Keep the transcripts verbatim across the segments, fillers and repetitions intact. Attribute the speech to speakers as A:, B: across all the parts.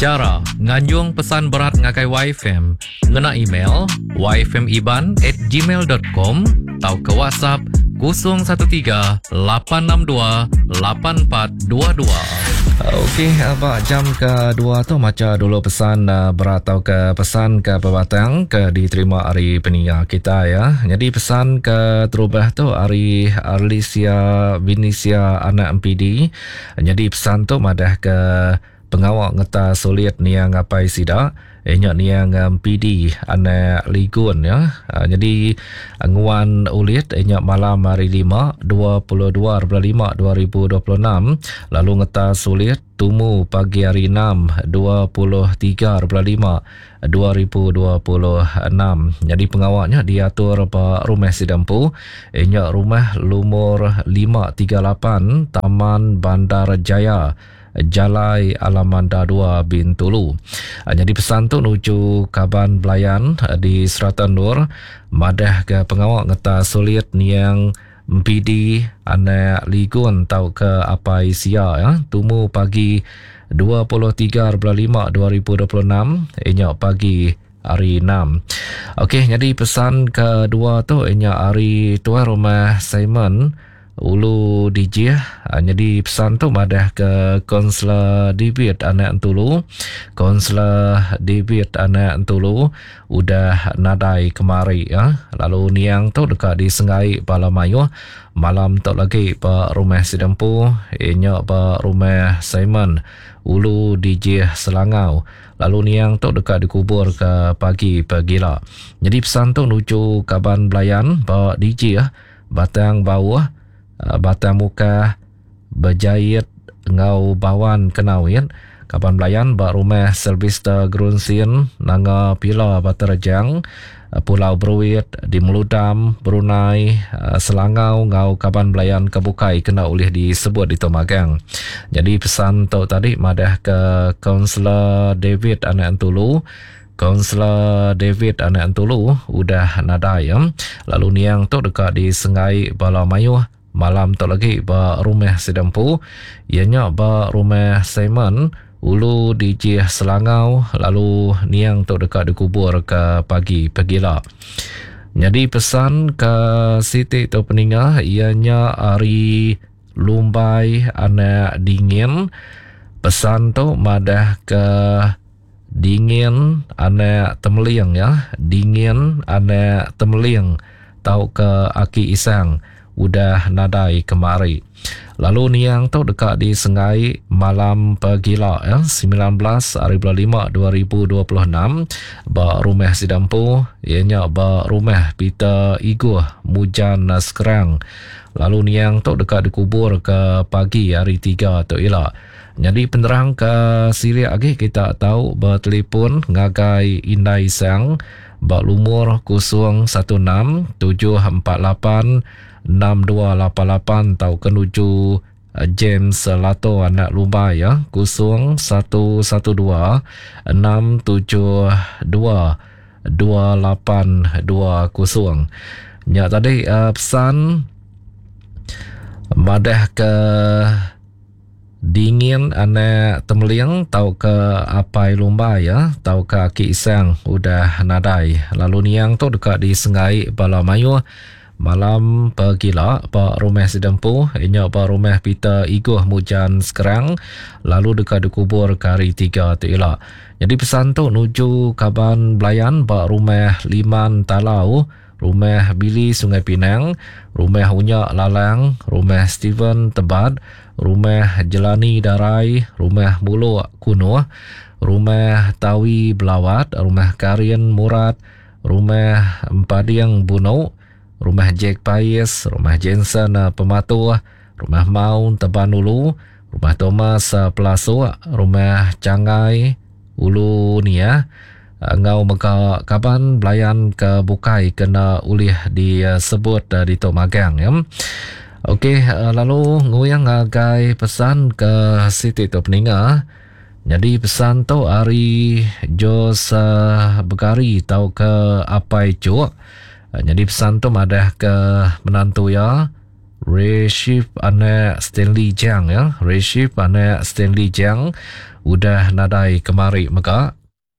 A: Cara nganyung pesan berat ngakai Y F M, ngena email y f m iban at gmail dot com atau ke WhatsApp kosong satu tiga lapan enam dua lapan empat dua dua.
B: Okey, abang jam kedua tu macam dulu pesan uh, berat atau ke pesan ke pebatang ke diterima hari peninggal kita ya. Jadi pesan ke terubah tu hari Arlisia Vinisia anak M P D. Jadi pesan tu madah ke pengawal ngeta sulit niang ngapai sida enyak niang M P D anak ligun ya. Uh, jadi nguan ulit enyak malam hari lima dua puluh dua bulan lima dua ribu dua puluh enam, lalu ngeta sulit tumu pagi hari enam dua puluh tiga bulan lima dua ribu dua puluh enam. Jadi pengawalnya diatur Pak Rumah Sidampu enyak rumah lumur lima tiga lapan Taman Bandar Jaya Jalai Alamanda dua Bintulu. Jadi pesan tu nuju Kaban Belayan di Seratan Nur madah ke pengawal ngeta sulit niang M P D anak ligun tau ke apa isia ya. Tumu pagi dua puluh tiga bulan lima dua ribu dua puluh enam enyak pagi hari enam. Okey, jadi pesan kedua tu enyak hari tuan rumah Simon Ulu D J. Jadi pesan tu madah ke Konselor David anak Entulu. Konselor David anak Entulu udah nadai kemari ya. Lalu niang tu dekat di Sengai Balamayu. Malam tu lagi Pak Rumah Sidampu enyak Pak Rumah Simon Ulu D J Selangau. Lalu niang tu dekat dikubur ke pagi pagila. Jadi pesan tu nuju Kaban Belayan Pak D J ya. Batang bawah Batang muka berjahit ngau bawan kenawin Kaban Belayan bak rumah Sylvester Grunsin Nanga Pila Baterjang Pulau Beruit di Meludam Brunei Selangau ngau Kaban Belayan kebukai kena oleh disebut di Tomagang. Jadi pesan tu tadi madah ke Konselor David anak Entulu. Konselor David anak Entulu udah nadai ya. Lalu niang tu dekat di Sengai Balamayu. Malam tu lagi ba Rumah Sidampu ianya ba Rumah Simon Ulu D J Selangau. Lalu niang tu dekat dikubur ke pagi pagila. Jadi pesan ke Siti tu peninggal ianya hari Lumbai anak dingin. Pesan tu madah ke dingin anak Temeliang ya. Dingin anak Temeliang tau ke Aki Isang udah nadai kemari. Lalu niang tu dekat di Sengai malam pagila ya, sembilan belas hari bulan lima dua ribu dua puluh enam ba Rumah Sidampu ianya ba Rumah Peter Iguh Mujan Naskerang. Lalu niang tu dekat dikubur ke pagi hari tiga tu ialah. Jadi penerang ke Syria lagi kita tahu bertelefon ngagai Indai Sang ba lumur kosong satu enam tujuh empat lapan enam dua lapan lapan tau kenuju James Lato anak Lumba ya kosong satu satu dua enam tujuh dua dua lapan dua kosong. Ya tadi uh, pesan madah ke dingin anak Temeliang tau ke Apai Lumba ya, tau ke Aki Isang udah nadai. Lalu niang tu dekat di Sengai Balamayu. Malam pagila Pak Rumah Sidampu enyak Pak Rumah Peter Iguh Mujan Sekerang. Lalu dekat dikubur ke hari tiga tu ialah. Jadi pesan tu nuju Kaban Belayan Pak Rumah Liman Talau, Rumah Billy Sungai Pinang, Rumah Unyak Lalang, Rumah Steven Tebat, Rumah Jelani Darai, Rumah Mulu Kuno, Rumah Tawi Belawat, Rumah Karian Murad, Rumah Empadiang Bunau, Rumah Jack Pais, Rumah Jensen Pematu, Rumah Maun Tebanulu, Rumah Thomas Pelasu, Rumah Cangai Ulu Nia, ngau meka Kaban Belayan ke Bukai kena ulih disebut di Tomagang ya. Okey, lalu nguyang ngagai pesan ke Siti tu peninggal. Jadi pesan tu hari Jos uh, Bekari tau ke Apai Cuk. Jadi pesan tu madah ke menantu ya Reship anak Stanley Jiang ya. Reship anak Stanley Jiang udah nadai kemari maka.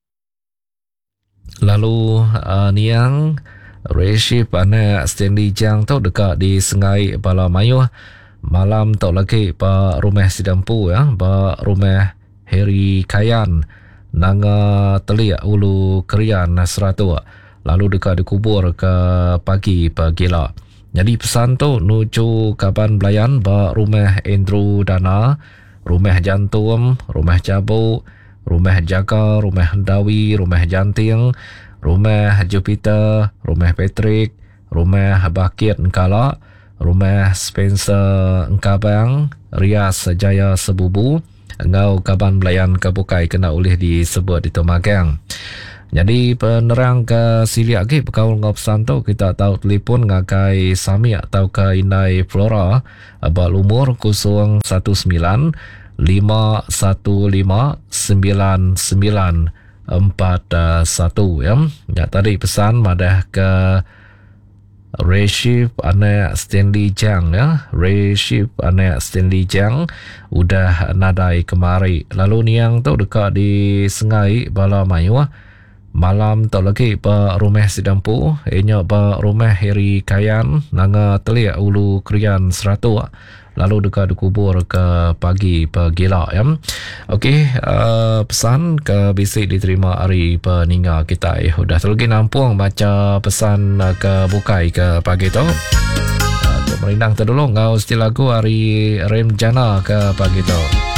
B: Lalu uh, niang Reship anak Stanley Jiang tu dekat di Sungai Bala Mayuh. Malam tu lagi pa rumah sidampu ya, pa rumah Heri Kayan nanga Telia Ulu Krian Seratu. Lalu dekat dikubur ke pagi pagila. Jadi pesan tu nuju Kaban Belayan ba rumah Andrew Dana, rumah Jantum, rumah Cabu, rumah Jaka, rumah Hendawi, rumah Janting, rumah Jupiter, rumah Patrick, rumah Bakit Nkala, rumah Spencer Nkabang, Rias Jaya Sebubu, ngau Kaban Belayan Kebukai kena oleh disebut di Tomagang. Jadi penerang ke sili lagi berkaul ngau pesan tu kita tahu telefon ngakai Sami atau ke Inai Flora abal umur kosong satu sembilan lima satu lima sembilan sembilan empat satu ya. Ya tadi pesan madah ke Reship anak Stanley Jiang ya. Reship anak Stanley Jiang udah nadai kemari. Lalu niang tu dekat di Sungai Bala Mayuh. Malam tak lagi pa rumah sidampu, inya pa rumah Heri Kayan, nanga Telia Ulu Krian Seratu. Lalu dekat dikubur ke pagi pagila ya. Okey, uh, pesan ke bisik diterima hari peninga kita. Eh, udah terlagi nampung baca pesan uh, ke bukai ke pagi tu. Uh, merindang terdulu ngau stil lagu hari Rem Jana ke pagi tu.